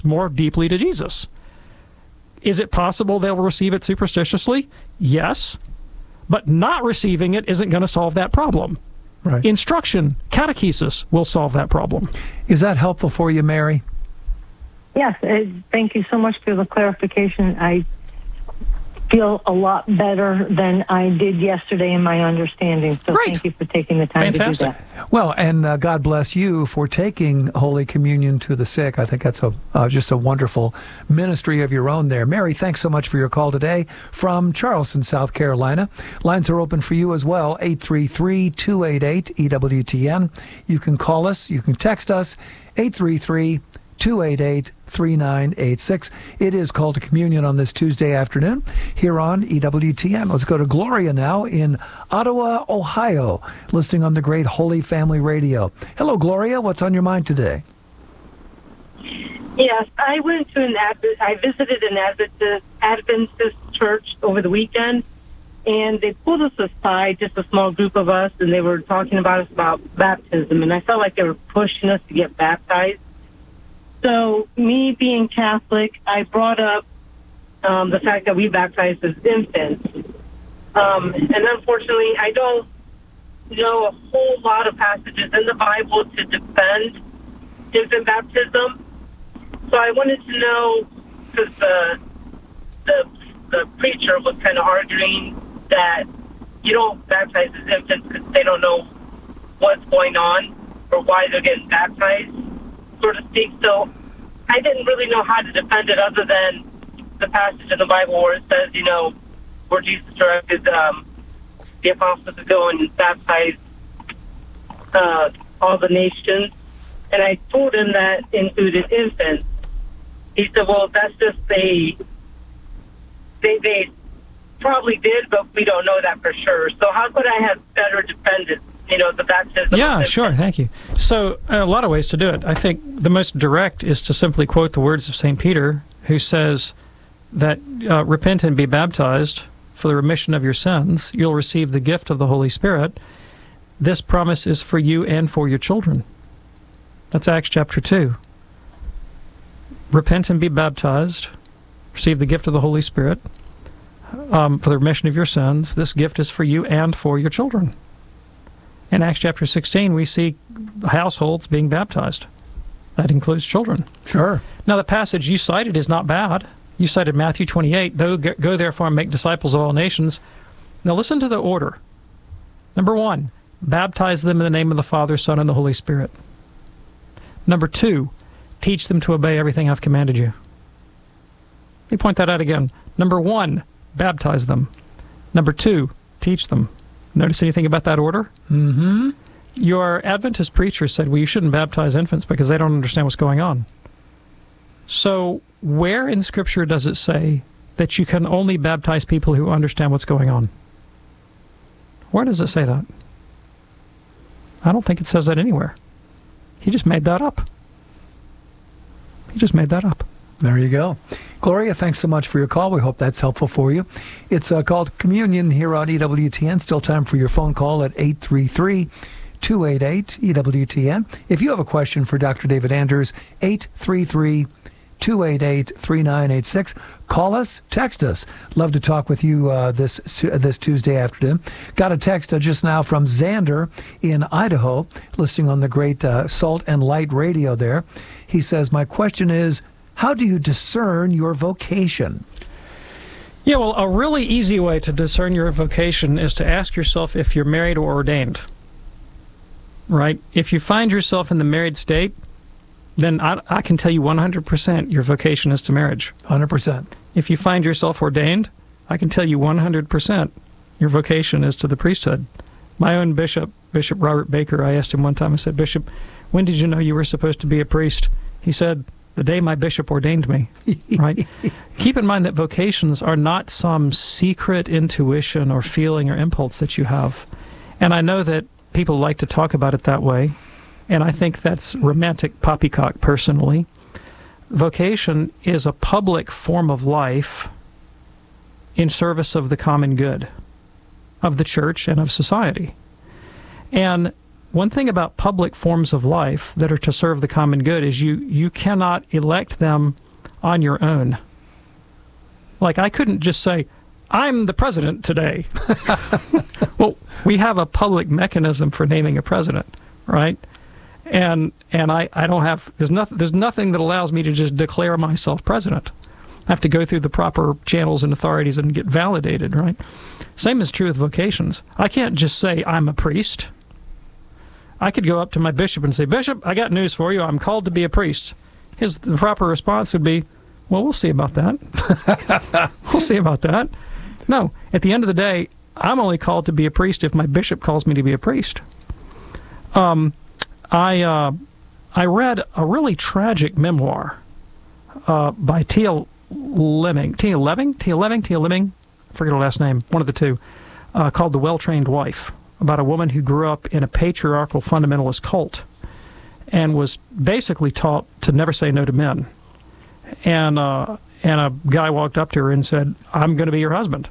more deeply to Jesus. Is it possible they'll receive it superstitiously? Yes. But not receiving it isn't going to solve that problem. Right. Instruction, catechesis, will solve that problem. Is that helpful for you, Mary? Yes. Thank you so much for the clarification. I feel a lot better than I did yesterday in my understanding. So Great. Thank you for taking the time Fantastic. to do that. Well, and God bless you for taking Holy Communion to the sick. I think that's just a wonderful ministry of your own there. Mary, thanks so much for your call today from Charleston, South Carolina. Lines are open for you as well, 833-288-EWTN. You can call us. You can text us, 833-288-3986. It is Call to Communion on this Tuesday afternoon here on EWTN. Let's go to Gloria now in Ottawa, Ohio, listening on the great Holy Family Radio. Hello, Gloria. What's on your mind today? Yes, I visited an Adventist church over the weekend, and they pulled us aside, just a small group of us, and they were talking about baptism, and I felt like they were pushing us to get baptized. So, me being Catholic, I brought up the fact that we baptized as infants. And unfortunately, I don't know a whole lot of passages in the Bible to defend infant baptism. So I wanted to know, because the preacher was kind of arguing that you don't baptize as infants because they don't know what's going on or why they're getting baptized, so to speak. So I didn't really know how to defend it other than the passage in the Bible where it says, where Jesus directed the apostles to go and baptize all the nations. And I told him that included infants. He said, well, that's just they probably did, but we don't know that for sure. So how could I have better defended the baptism? Yeah, sure. Thank you. So a lot of ways to do it. I think the most direct is to simply quote the words of St. Peter, who says that repent and be baptized for the remission of your sins. You'll receive the gift of the Holy Spirit. This promise is for you and for your children. That's Acts chapter 2. Repent and be baptized. Receive the gift of the Holy Spirit for the remission of your sins. This gift is for you and for your children. In Acts chapter 16, we see households being baptized. That includes children. Sure. Now, the passage you cited is not bad. You cited Matthew 28, go therefore and make disciples of all nations. Now, listen to the order. Number 1, baptize them in the name of the Father, Son, and the Holy Spirit. Number 2, teach them to obey everything I've commanded you. Let me point that out again. Number 1, baptize them. Number 2, teach them. Notice anything about that order? Mm-hmm. Your Adventist preacher said, well, you shouldn't baptize infants because they don't understand what's going on. So where in Scripture does it say that you can only baptize people who understand what's going on? Where does it say that? I don't think it says that anywhere. He just made that up. He just made that up. There you go. Gloria, thanks so much for your call. We hope that's helpful for you. It's called Communion here on EWTN. Still time for your phone call at 833-288-EWTN. If you have a question for Dr. David Anders, 833-288-3986. Call us, text us. Love to talk with you this Tuesday afternoon. Got a text just now from Xander in Idaho, listening on the great Salt and Light radio there. He says, my question is, how do you discern your vocation? Yeah, well, a really easy way to discern your vocation is to ask yourself if you're married or ordained. Right? If you find yourself in the married state, then I can tell you 100% your vocation is to marriage. 100%. If you find yourself ordained, I can tell you 100% your vocation is to the priesthood. My own bishop, Bishop Robert Baker, I asked him one time, I said, Bishop, when did you know you were supposed to be a priest? He said, the day my bishop ordained me. Right? Keep in mind that vocations are not some secret intuition or feeling or impulse that you have. And I know that people like to talk about it that way, and I think that's romantic poppycock personally. Vocation is a public form of life in service of the common good, of the church and of society. And one thing about public forms of life that are to serve the common good is you cannot elect them on your own. Like, I couldn't just say, I'm the president today. Well, we have a public mechanism for naming a president, right? And I don't have, there's nothing that allows me to just declare myself president. I have to go through the proper channels and authorities and get validated, right? Same is true with vocations. I can't just say I'm a priest. I could go up to my bishop and say, Bishop, I got news for you. I'm called to be a priest. The proper response would be, well, we'll see about that. We'll see about that. No, at the end of the day, I'm only called to be a priest if my bishop calls me to be a priest. I read a really tragic memoir by Tia Lemming, I forget her last name, one of the two, called The Well-Trained Wife, about a woman who grew up in a patriarchal fundamentalist cult and was basically taught to never say no to men. And a guy walked up to her and said, I'm going to be your husband.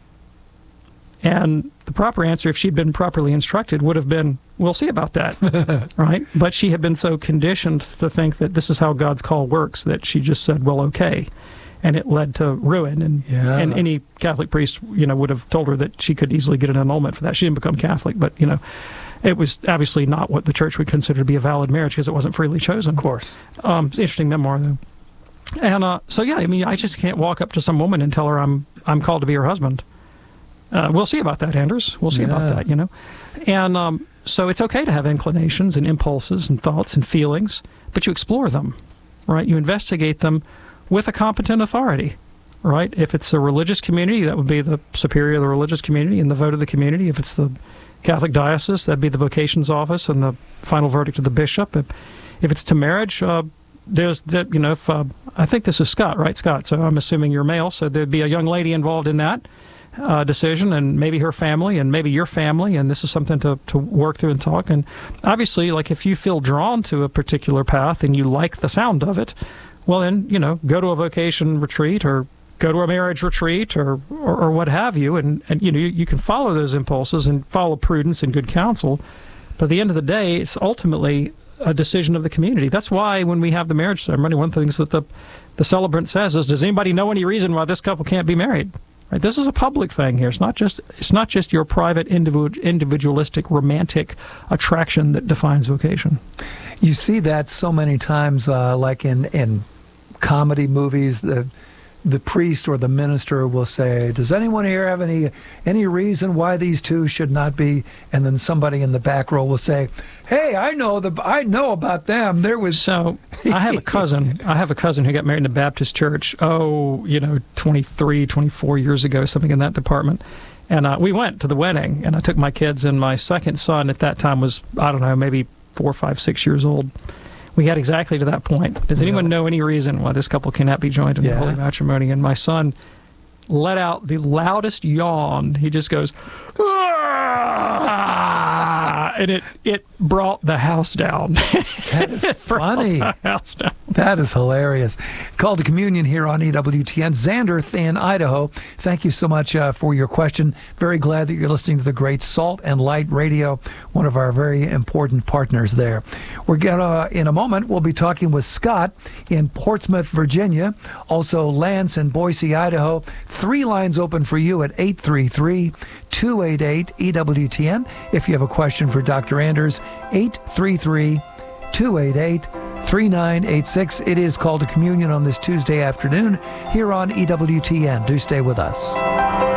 And the proper answer, if she'd been properly instructed, would have been, we'll see about that, right? But she had been so conditioned to think that this is how God's call works that she just said, well, okay. And it led to ruin. And any Catholic priest, would have told her that she could easily get an annulment for that. She didn't become Catholic, but, it was obviously not what the church would consider to be a valid marriage because it wasn't freely chosen. Of course. Interesting memoir, though. And so, yeah, I just can't walk up to some woman and tell her I'm called to be her husband. We'll see about that, Anders. We'll see about that, And so it's okay to have inclinations and impulses and thoughts and feelings, but you explore them, right? You investigate them with a competent authority, right? If it's a religious community, that would be the superior of the religious community and the vote of the community. If it's the Catholic diocese, that'd be the vocations office and the final verdict of the bishop. If it's to marriage, there's that, if I think this is Scott, right, Scott? So I'm assuming you're male, so there'd be a young lady involved in that decision, and maybe her family, and maybe your family, and this is something to work through and talk. And obviously, like, if you feel drawn to a particular path and you like the sound of it, well, then, go to a vocation retreat or go to a marriage retreat or what have you, and you can follow those impulses and follow prudence and good counsel. But at the end of the day, it's ultimately a decision of the community. That's why when we have the marriage ceremony, one of the things that the celebrant says is, does anybody know any reason why this couple can't be married? Right? This is a public thing here. It's not just your private, individualistic, romantic attraction that defines vocation. You see that so many times, like in comedy movies. The priest or the minister will say, does anyone here have any reason why these two should not be? And then somebody in the back row will say, hey, I know about them. There was... So I have a cousin who got married in a Baptist church, 23, 24 years ago, something in that department. And we went to the wedding, and I took my kids, and my second son at that time was, I don't know, maybe 4, 5, 6 years old. We got exactly to that point. Does anyone know any reason why this couple cannot be joined in the holy matrimony? And my son let out the loudest yawn. He just goes, ah! And it brought the house down. That is funny. The house down. That is hilarious. Call to Communion here on EWTN. Xander in Idaho, thank you so much for your question. Very glad that you're listening to the great Salt and Light Radio, one of our very important partners there. We're gonna, in a moment, we'll be talking with Scott in Portsmouth, Virginia. Also, Lance in Boise, Idaho. 3 lines open for you at 833-288-EWTN. If you have a question for Dr. Anders, 833-288-3986. It is Call to Communion on this Tuesday afternoon here on EWTN. Do stay with us.